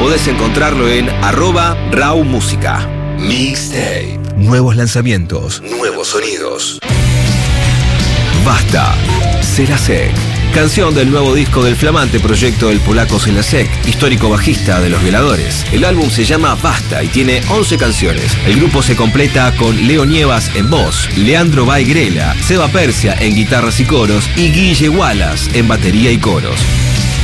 Podés encontrarlo en @RauMúsica. Mixtape. Nuevos lanzamientos, nuevos sonidos. Basta, Selasek. Canción del nuevo disco del flamante proyecto del polaco Selasek, histórico bajista de Los Violadores. El álbum se llama Basta y tiene 11 canciones. El grupo se completa con Leo Nievas en voz, Leandro Baigrela, Seba Persia en guitarras y coros y Guille Wallace en batería y coros.